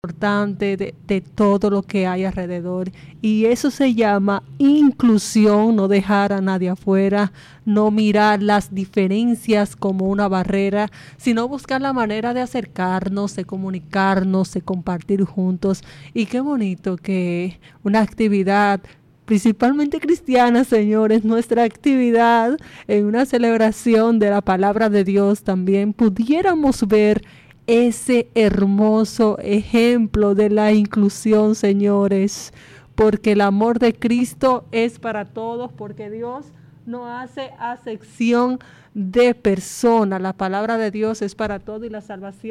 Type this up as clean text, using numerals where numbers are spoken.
importante de todo lo que hay alrededor, y eso se llama inclusión, no dejar a nadie afuera, no mirar las diferencias como una barrera, sino buscar la manera de acercarnos, de comunicarnos, de compartir juntos. Y qué bonito que una actividad principalmente cristiana, señores, nuestra actividad en una celebración de la palabra de Dios, también pudiéramos ver ese hermoso ejemplo de la inclusión, señores, porque el amor de Cristo es para todos, porque Dios no hace acepción de persona. La palabra de Dios es para todos y la salvación